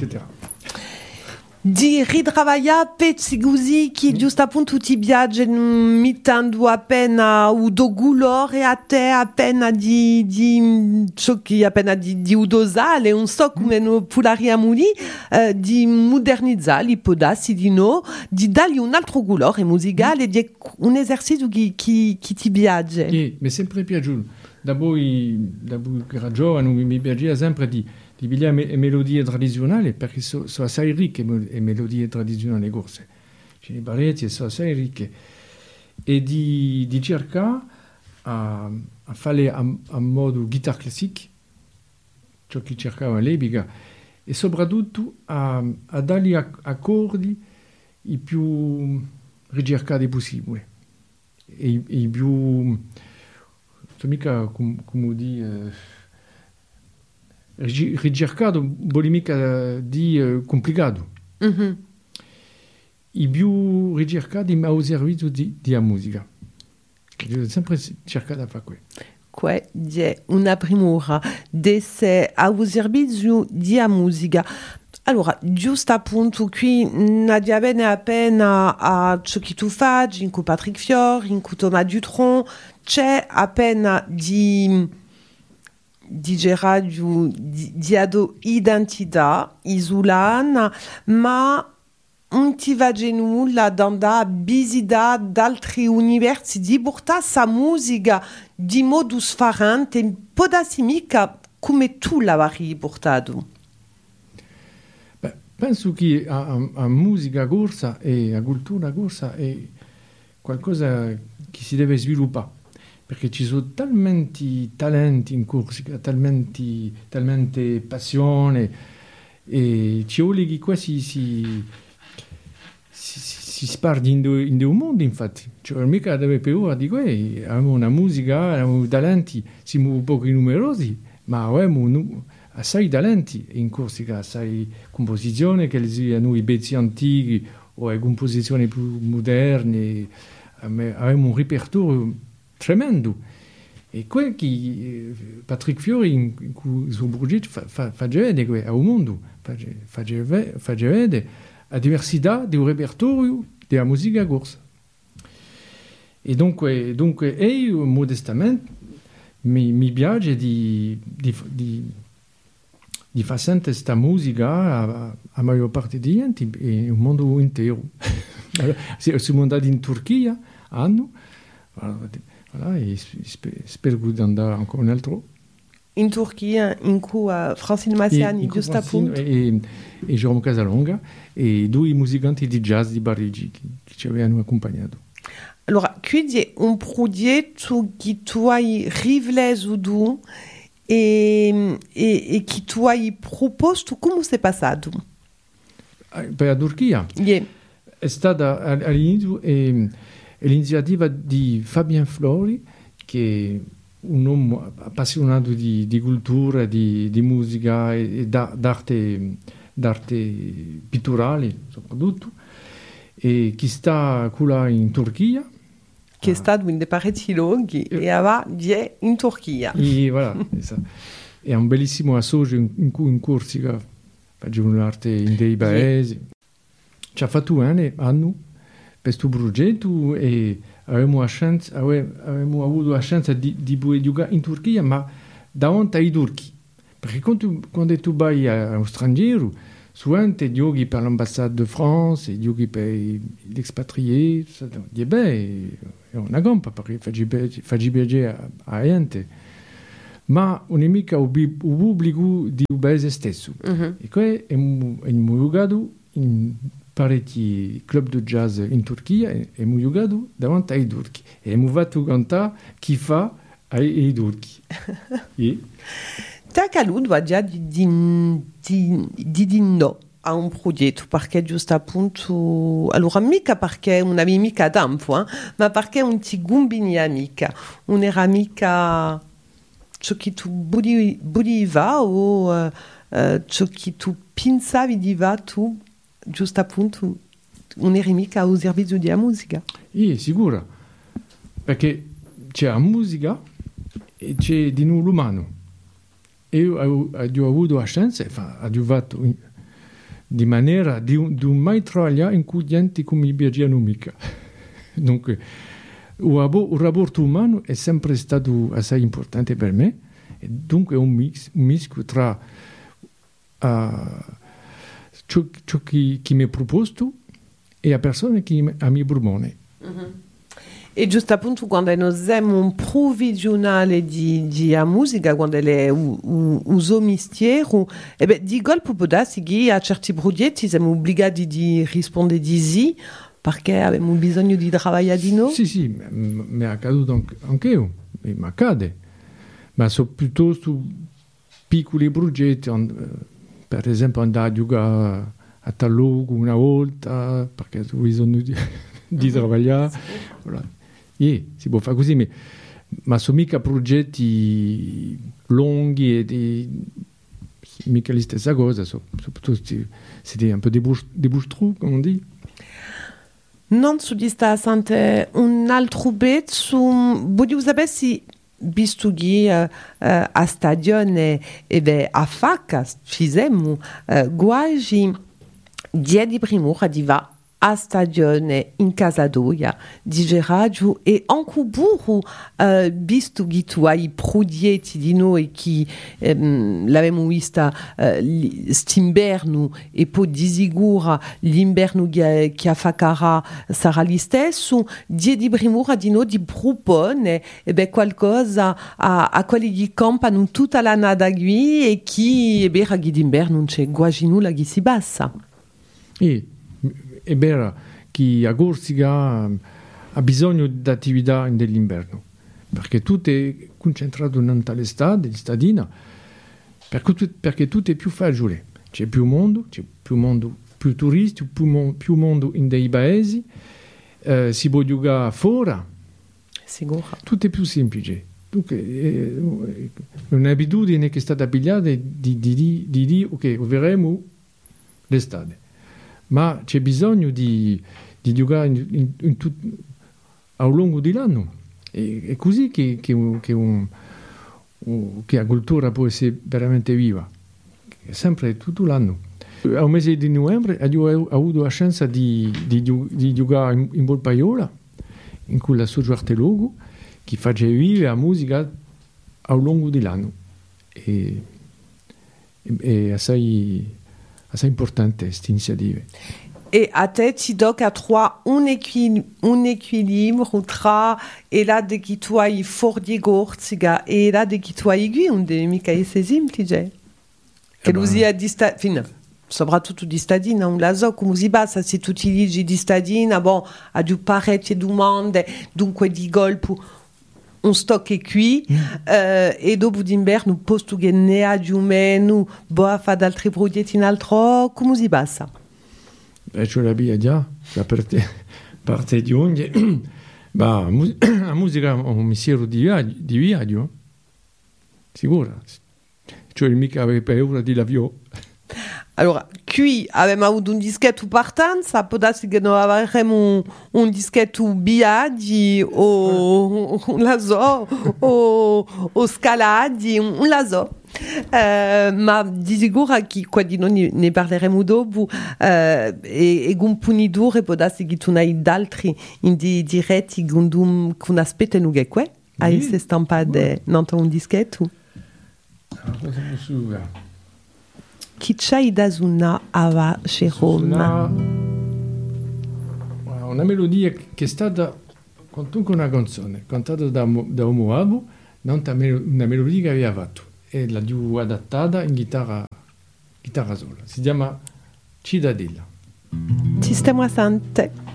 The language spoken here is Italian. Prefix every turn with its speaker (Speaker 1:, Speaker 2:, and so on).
Speaker 1: eccetera.
Speaker 2: Di ritrovare pezzi che giusto appunto ti piace mettendo appena udo gulore a te appena di ciò che appena di udosale un so come noi polariamo lì di modernizzare podassi di no di dargli un altro gulore musicale di un esercizio che ti piace.
Speaker 1: Sì, mi è sempre piaciuto da voi che era giovane mi piaceva sempre di pigliare melodie tradizionali perché sono assai ricche le melodie tradizionali corse. C'è le barretti sono assai ricche e di cercare a fare a modo guitar classique, ciò che cercava all'epoca, e soprattutto a dargli accordi i più ricercati possibili e i più mica come dire ricercato vuol mica di complicato.
Speaker 2: Mm-hmm.
Speaker 1: I più ricercati ma al servizio di musica. Io ho sempre cercato di fare questo.
Speaker 2: Questa è una primura di se al servizio di musica. Allora, giusto appunto qui Nadia bene appena a ciò che tu fai, in cui Patrick Fior, in cui Thomas Dutronc, c'è appena di radio di ado identità isolana, ma non ti va nulla d'andare a visitare d'altri universi di portare sa musica di modo differente, un po' da mica come tu l'avrei portato.
Speaker 1: Beh, penso che a musica corsa e a cultura corsa è qualcosa che si deve sviluppare. Perché ci sono talmente talenti in Corsica, talmente passione e ci vuole che qua si sparge in due mondi, infatti. Cioè, mica deve più ora di qui, abbiamo una musica, abbiamo talenti, siamo pochi numerosi, ma abbiamo assai talenti in Corsica, assai composizioni che hanno i pezzi antichi o le composizioni più moderne, abbiamo un repertorio tremendo e quel che Patrick Fiori in cui suo progetto fa vedere al mondo fa vedere la diversità del repertorio della musica corsa e dunque io modestamente mi piace di far sentire questa musica a maggior parte di gente e il mondo intero. Siamo andati in Turchia hanno voilà, e spero di andare ancora un altro.
Speaker 2: In Turchia, in cui Francine Massiani, giusto appunto.
Speaker 1: E Jerome Casalonga e due musicanti di jazz di Parigi che ci avevano accompagnato.
Speaker 2: Allora, quindi è un progetto che tu hai riflettuto e che tu hai proposto. Come si è passato?
Speaker 1: Per la Turchia?
Speaker 2: Yeah.
Speaker 1: È stata all'inizio l'iniziativa di Fabien Flori, che è un uomo appassionato di cultura, di musica e d'arte pitturale soprattutto, e che sta là in Turchia.
Speaker 2: Che è stato in dei parecchi luoghi e ora è in Turchia.
Speaker 1: E voilà, è un bellissimo associo in Corsica, facciamo l'arte in dei paesi. Ci ha fatto un anno questo progetto e avevamo avuto la chance di poter giocare in Turchia, ma davanti ai turchi. Perché quando tu vai a un straniero, souvent giochi per l'ambassade de France, giochi per gli espatriati, è una gompa perché fai piacere a gente. Ma non è mica il pubblico di un paese stesso. Uh-huh. E qui abbiamo giocato in parecchi club di jazz in Turchia e abbiamo giocato davanti ai turchi e abbiamo fatto cantare chi fa ai turchi. E
Speaker 2: ti è accaduto già di no a un progetto perché giusto appunto allora mica perché non avevi mica tempo ma perché non ti gumbini mica non era mica ciò che tu volevi o ciò che tu pensavi di fare tu giusto appunto non eri mica al servizio della musica.
Speaker 1: Sicuro, perché c'è la musica e c'è di nuovo l'umano. Io ho avuto la chance, ho fatto di maniera di mai lavorare in cui gente come i viaggiano mica. Dunque, il rapporto umano è sempre stato assai importante per me, e dunque è un mischio tra ciò che mi è proposto e la persona che mi propone.
Speaker 2: E giusto appunto quando noi siamo un provvisionale di musica, quando è uso mistiero, di golpe può darsi che a certi progetti siamo obbligati di rispondere di sì, perché abbiamo bisogno di lavorare di noi.
Speaker 1: Sì, mi è accaduto anche io, mi accade, ma soprattutto piccoli progetti, per esempio andare a giocare a tal luogo una volta, perché ho bisogno di lavorare. Voilà. Si può fare così, ma sono mica progetti lunghi e mica la stessa cosa, soprattutto siete un po' des bouche-trous, come on dit.
Speaker 2: Non soddisfacente un altro bet voglio sapere se visto che a stadione e a facca fisiamo quasi 10 primura di va a stadione in Casadoia di Geraggio e anche burro visto che tu hai progetti di noi che l'abbiamo vista st'inverno e poi di sicuro l'inverno che affacarà sarà lo stesso di primura di noi di propone qualcosa a quelli che campano tutta l'annata qui e che raghi d'inverno non c'è quasi nulla che si bassa.
Speaker 1: È vero che a Corsica ha bisogno di attività dell'inverno, perché tutto è concentrato in tale stadina, perché tutto è più facile. C'è più mondo, più turisti, più mondo in dei paesi, si può giocare fuori,
Speaker 2: sicuro.
Speaker 1: Tutto è più semplice. Dunque, è un'abitudine che è stata pigliata di dire ok, vedremo l'estate. Ma c'è bisogno di giocare a lungo dell'anno. È così che la cultura può essere veramente viva. È sempre tutto l'anno. Al mese di novembre ho avuto la chance di giocare in Volpaiola, in cui la Soggiorte Logo, che fa vivere la musica a lungo dell'anno. È assai importante queste iniziative.
Speaker 2: E a te ti tocca trovare un equilibrio tra e là di che tu hai fuori di Corsica e là di che tu hai qui, non è mica semplice. Che lo sia di soprattutto di stadina, non la so come si basa, se tu utilizzi di stadina, ha giù parecchie domande, dunque di golpe un stock è qui e dopo d'inverno posto che ne ha di meno a fare altri progetti in altro, come si passa?
Speaker 1: Ce l'abbiamo già, da parte di ogni la musica è un mestiere di viaggio, sicuro, cioè mica aveva paura di l'avione.
Speaker 2: Allora, qui abbiamo avuto un dischetto partenza, può darsi che noi avremo un dischetto biaggi o scaladi, un laso. Ma di sicuro che qua di noi ne parleremo dopo e con punidore può darsi che tu hai d'altri in diretti con aspettano che qua a essere stampate non un dischetto. Chi c'hai da suonare a Roma?
Speaker 1: Una melodia che è stata comunque una canzone cantata da Uomo Abo, non una melodia che aveva fatto e l'ha adattata in chitarra sola. Si chiama Cittadella.
Speaker 2: Ci stiamo a sante.